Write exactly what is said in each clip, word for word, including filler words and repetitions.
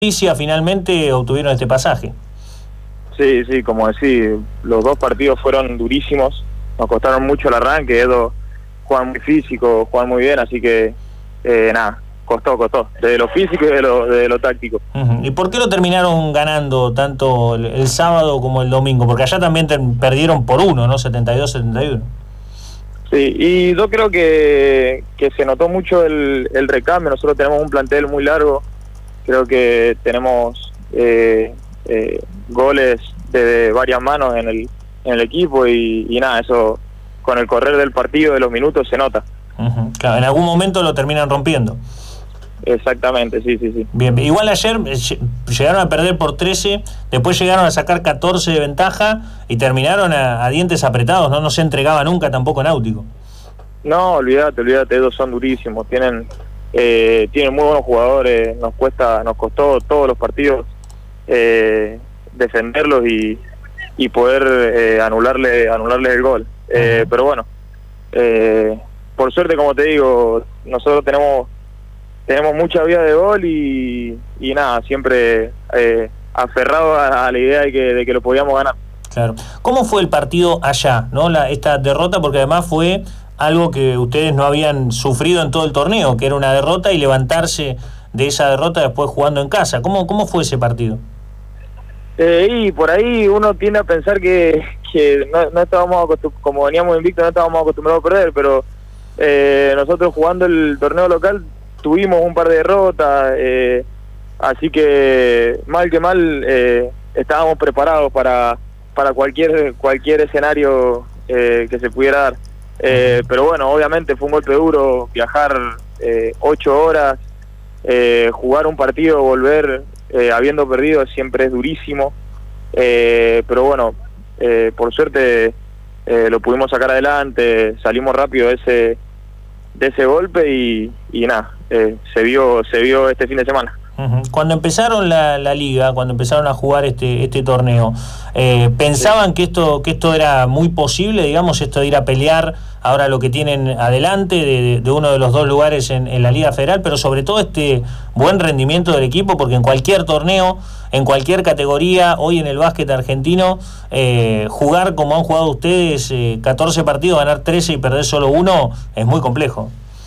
Justicia finalmente obtuvieron este pasaje. Sí, sí, como decís, los dos partidos fueron durísimos, nos costaron mucho el arranque, Edo juegan muy físico, juegan muy bien, así que eh, nada, costó, costó, de lo físico y de lo, de lo táctico. Uh-huh. ¿Y por qué lo terminaron ganando tanto el, el sábado como el domingo? Porque allá también te, perdieron por uno, ¿no? setenta y dos a setenta y uno. Sí, y yo creo que, que se notó mucho el, el recambio. Nosotros tenemos un plantel muy largo, creo que tenemos eh, eh, goles de varias manos en el, en el equipo y, y nada, eso con el correr del partido, de los minutos, se nota. Uh-huh. Claro, en algún momento lo terminan rompiendo. Exactamente, sí, sí, sí. Bien, igual ayer llegaron a perder por trece, después llegaron a sacar catorce de ventaja y terminaron a, a dientes apretados, ¿no? No se entregaba nunca tampoco Náutico. No, olvídate, olvídate, ellos son durísimos, tienen eh, tienen muy buenos jugadores, nos cuesta, nos costó todos los partidos eh, defenderlos y, y poder eh, anularle anularles el gol. Eh, uh-huh. Pero bueno, eh, por suerte, como te digo, nosotros tenemos tenemos mucha vía de gol y, y nada, siempre eh, aferrado a, a la idea de que, de que lo podíamos ganar. Claro. ¿Cómo fue el partido allá, no? La, esta derrota, porque además fue algo que ustedes no habían sufrido en todo el torneo, que era una derrota y levantarse de esa derrota después jugando en casa. ¿Cómo, cómo fue ese partido? Eh, y por ahí uno tiende a pensar que, que no, no estábamos acostumbrados, como veníamos invictos, no estábamos acostumbrados a perder, pero eh, nosotros jugando el torneo local tuvimos un par de derrotas, eh, así que mal que mal eh, estábamos preparados para para cualquier cualquier escenario eh, que se pudiera dar. Eh, pero bueno, obviamente fue un golpe duro viajar eh, ocho horas, eh, jugar un partido, volver eh, habiendo perdido siempre es durísimo, eh, pero bueno, eh, por suerte eh, lo pudimos sacar adelante, salimos rápido de ese de ese golpe y, y nada, eh, se vio se vio este fin de semana. Uh-huh. Cuando empezaron la, la liga, cuando empezaron a jugar este este torneo, eh, ¿pensaban sí. que esto que esto era muy posible, digamos, esto de ir a pelear ahora lo que tienen adelante, de, de uno de los dos lugares en, en la Liga Federal, pero sobre todo este buen rendimiento del equipo, porque en cualquier torneo, en cualquier categoría, hoy en el básquet argentino, eh, jugar como han jugado ustedes, eh, catorce partidos, ganar trece y perder solo uno, es muy complejo.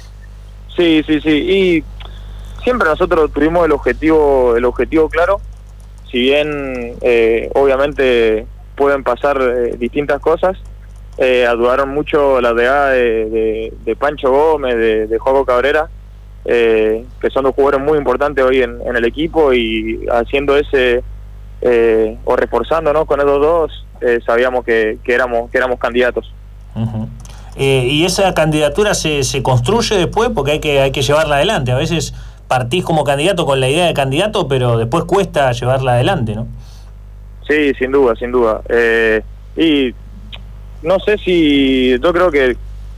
Sí, sí, sí, y siempre nosotros tuvimos el objetivo el objetivo claro, si bien eh, obviamente pueden pasar eh, distintas cosas, eh, ayudaron mucho la llegada de, de, de Pancho Gómez, de, de Joaco Cabrera, eh, que son dos jugadores muy importantes hoy en, en el equipo, y haciendo ese eh, o reforzando, ¿no?, con esos dos, eh, sabíamos que, que éramos que éramos candidatos. Uh-huh. Eh, y esa candidatura se, se construye después, porque hay que hay que llevarla adelante. A veces partís como candidato con la idea de candidato, pero después cuesta llevarla adelante, ¿no? Sí, sin duda, sin duda. Eh, y no sé si, yo creo que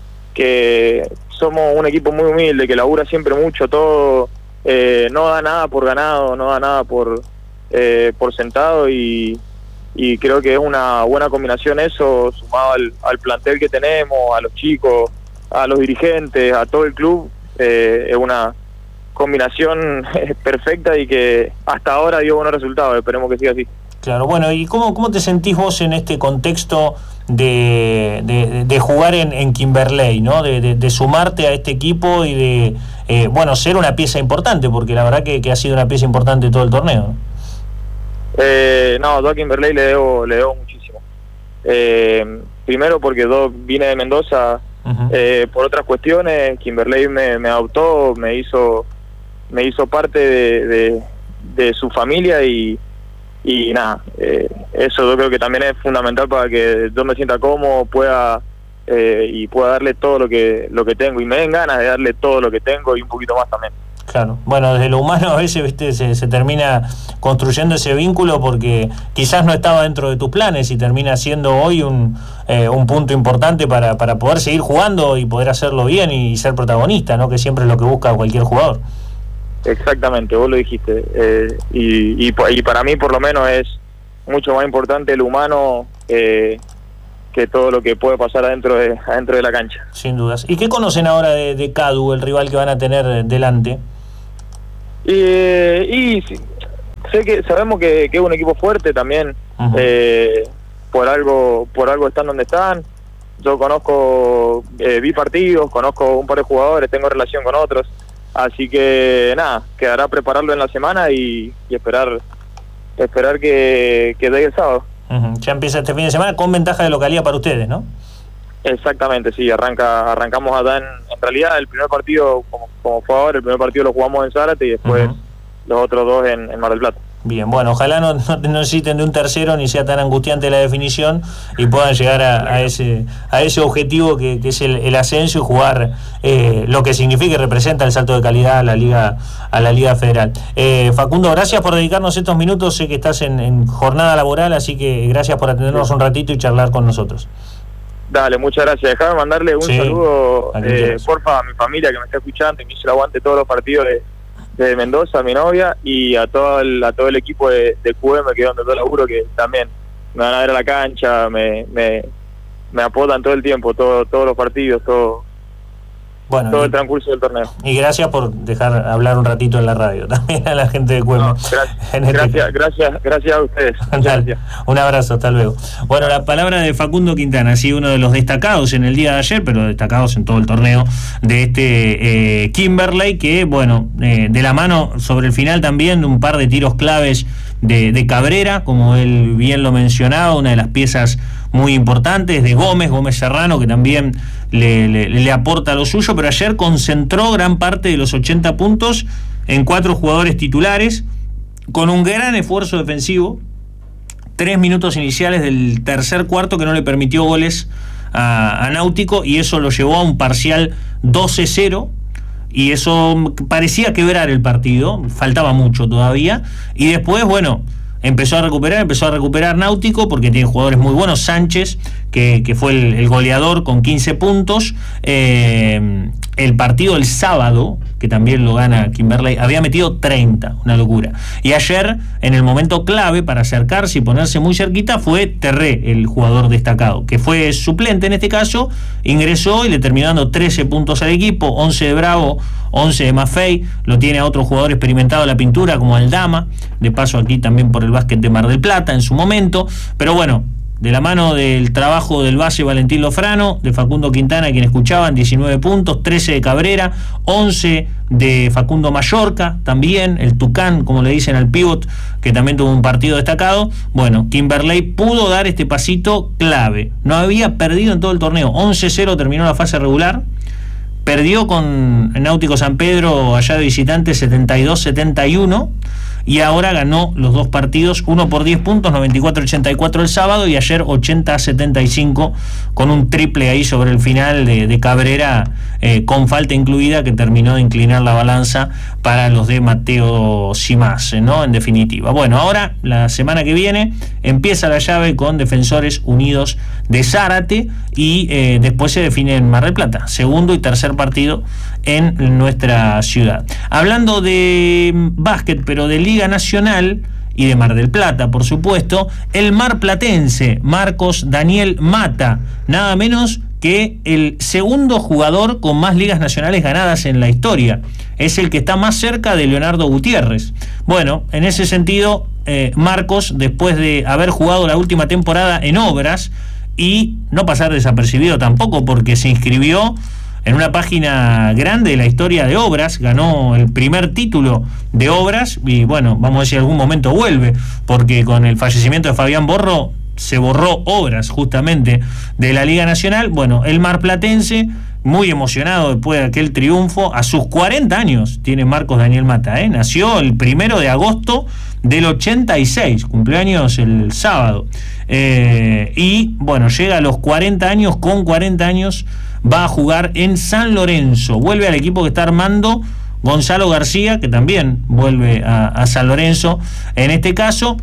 que somos un equipo muy humilde, que labura siempre mucho todo, eh, no da nada por ganado, no da nada por eh, por sentado, y, y creo que es una buena combinación eso, sumado al, al plantel que tenemos, a los chicos, a los dirigentes, a todo el club, eh, es una combinación perfecta y que hasta ahora dio buenos resultados, esperemos que siga así. Claro, bueno, ¿y cómo, cómo te sentís vos en este contexto de, de, de jugar en, en Kimberley, ¿no? De, de, de sumarte a este equipo y de, eh, bueno, ser una pieza importante, porque la verdad que, que ha sido una pieza importante todo el torneo? Eh, no, yo a Kimberley le debo, le debo muchísimo. Eh, primero porque yo vine de Mendoza, uh-huh. eh, por otras cuestiones. Kimberley me, me adoptó, me hizo me hizo parte de, de, de su familia y y nada, eh, eso yo creo que también es fundamental para que yo me sienta cómodo, pueda eh, y pueda darle todo lo que lo que tengo, y me den ganas de darle todo lo que tengo y un poquito más también. Claro, bueno, desde lo humano a veces, viste, se, se termina construyendo ese vínculo porque quizás no estaba dentro de tus planes y termina siendo hoy un, eh, un punto importante para, para poder seguir jugando y poder hacerlo bien y ser protagonista, ¿no? Que siempre es lo que busca cualquier jugador. Exactamente, vos lo dijiste, eh, y, y, y para mí por lo menos es mucho más importante el humano eh, que todo lo que puede pasar adentro de, adentro de la cancha. Sin dudas. ¿Y qué conocen ahora de, de Cadu, el rival que van a tener delante? Eh, y sé que sabemos que, que es un equipo fuerte también, uh-huh. eh, por algo por algo están donde están. Yo conozco, eh, vi partidos, conozco un par de jugadores, tengo relación con otros, así que nada, quedará prepararlo en la semana y, y esperar esperar que, que dé el sábado. Uh-huh. Ya empieza este fin de semana con ventaja de localidad para ustedes, ¿no? Exactamente, sí, arranca arrancamos acá en, en realidad el primer partido, como, como fue ahora, el primer partido lo jugamos en Zárate y después uh-huh. los otros dos en, en Mar del Plata. Bien, bueno, ojalá no, no, no necesiten de un tercero ni sea tan angustiante la definición y puedan llegar a, a ese a ese objetivo que, que es el, el ascenso y jugar eh, lo que significa y representa el salto de calidad a la Liga a la Liga Federal. Eh, Facundo, gracias por dedicarnos estos minutos, sé que estás en, en jornada laboral, así que gracias por atendernos un ratito y charlar con nosotros. Dale, muchas gracias. Déjame mandarle un sí, saludo, eh, porfa, a mi familia que me está escuchando y me hizo el aguante todos los partidos de de Mendoza, a mi novia, y a todo el, a todo el equipo de, de Q M, que es donde todo laburo, que también me van a ver a la cancha, me, me, me apodan todo el tiempo, todo, todos los partidos, todo, bueno, todo y, el transcurso del torneo. Y gracias por dejar hablar un ratito en la radio, también a la gente de Q M. No, gracias, este gracias, gracias, gracias a ustedes. Gracias. Un abrazo, hasta luego. Bueno, la palabra de Facundo Quintana, sí, uno de los destacados en el día de ayer, pero destacados en todo el torneo de este eh, Kimberley, que bueno, eh, de la mano sobre el final también de un par de tiros claves de, de Cabrera, como él bien lo mencionaba, una de las piezas muy importantes de Gómez, Gómez Serrano, que también le, le, le aporta lo suyo, pero ayer concentró gran parte de los ochenta puntos en cuatro jugadores titulares, con un gran esfuerzo defensivo, tres minutos iniciales del tercer cuarto que no le permitió goles a, a Náutico, y eso lo llevó a un parcial doce cero, y eso parecía quebrar el partido, faltaba mucho todavía, y después, bueno, empezó a recuperar, empezó a recuperar Náutico, porque tiene jugadores muy buenos. Sánchez, que, que fue el, el goleador con quince puntos. Eh, el partido del sábado, que también lo gana Kimberley, había metido treinta, una locura. Y ayer, en el momento clave para acercarse y ponerse muy cerquita, fue Terré, el jugador destacado, que fue suplente en este caso, ingresó y le terminó dando trece puntos al equipo, once de Bravo, once de Maffei, lo tiene a otro jugador experimentado en la pintura como Aldama, de paso aquí también por el básquet de Mar del Plata en su momento, pero bueno, de la mano del trabajo del base Valentín Lofrano, de Facundo Quintana, quien escuchaban, diecinueve puntos, trece de Cabrera, once de Facundo Mallorca, también el Tucán, como le dicen al pívot, que también tuvo un partido destacado. Bueno, Kimberley pudo dar este pasito clave, no había perdido en todo el torneo, once cero terminó la fase regular, perdió con Náutico San Pedro allá de visitante setenta y dos setenta y uno, y ahora ganó los dos partidos, uno por diez puntos, noventa y cuatro ochenta y cuatro el sábado, y ayer ochenta setenta y cinco, con un triple ahí sobre el final de, de Cabrera, eh, con falta incluida, que terminó de inclinar la balanza para los de Mateo Simás, ¿no? En definitiva. Bueno, ahora, la semana que viene, empieza la llave con Defensores Unidos de Zárate, y eh, después se define en Mar del Plata, segundo y tercer partido en nuestra ciudad. Hablando de básquet, pero de Liga Nacional y de Mar del Plata, por supuesto, el marplatense Marcos Daniel Mata, nada menos que el segundo jugador con más ligas nacionales ganadas en la historia. Es el que está más cerca de Leonardo Gutiérrez. Bueno, en ese sentido, eh, Marcos, después de haber jugado la última temporada en Obras, y no pasar desapercibido tampoco, porque se inscribió en una página grande de la historia de Obras, ganó el primer título de Obras, y bueno, vamos a ver si en algún momento vuelve, porque con el fallecimiento de Fabián Borro se borró Obras justamente de la Liga Nacional. Bueno, el marplatense, muy emocionado después de aquel triunfo, a sus cuarenta años tiene Marcos Daniel Mata, ¿eh? Nació el primero de agosto del ochenta y seis, cumpleaños el sábado, eh, y bueno, llega a los cuarenta años, con cuarenta años va a jugar en San Lorenzo, vuelve al equipo que está armando Gonzalo García, que también vuelve a, a San Lorenzo en este caso,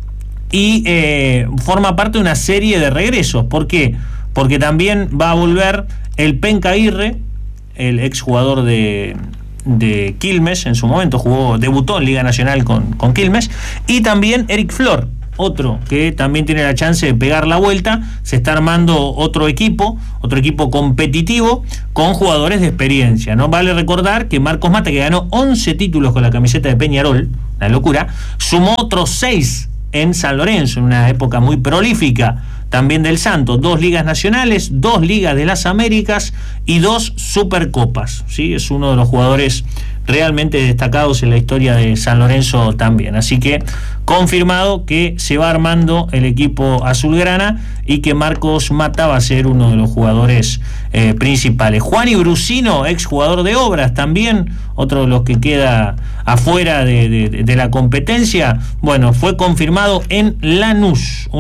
y eh, forma parte de una serie de regresos. ¿Por qué? Porque también va a volver el Penca Aguirre, el exjugador de, de Quilmes, en su momento jugó, debutó en Liga Nacional con, con Quilmes, y también Eric Flor, otro que también tiene la chance de pegar la vuelta. Se está armando otro equipo, otro equipo competitivo con jugadores de experiencia, ¿no? Vale recordar que Marcos Mata, que ganó once títulos con la camiseta de Peñarol, una locura, sumó otros seis en San Lorenzo, en una época muy prolífica también del Santos, dos ligas nacionales, dos ligas de las Américas y dos supercopas, ¿sí? Es uno de los jugadores realmente destacados en la historia de San Lorenzo también, así que confirmado que se va armando el equipo azulgrana y que Marcos Mata va a ser uno de los jugadores eh, principales. Juan Brusino, ex jugador de Obras también, otro de los que queda afuera de, de, de la competencia, bueno, fue confirmado en Lanús.